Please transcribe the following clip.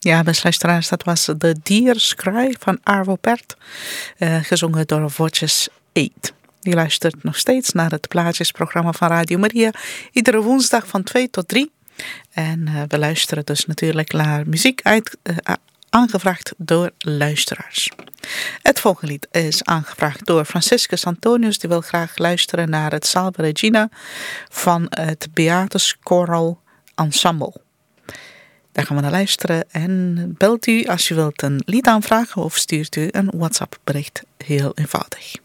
Ja, beste luisteraars, dat was De Dierscry van Arvo Pärt, gezongen door Voces 8. Je luistert nog steeds naar het plaatjesprogramma van Radio Maria, iedere woensdag van 2 tot 3. En we luisteren dus natuurlijk naar muziek aangevraagd door luisteraars. Het volgende lied is aangevraagd door Franciscus Antonius. Die wil graag luisteren naar het Salve Regina van het Beatus Choral Ensemble. Daar gaan we naar luisteren en belt u als u wilt een lied aanvragen of stuurt u een WhatsApp bericht. Heel eenvoudig.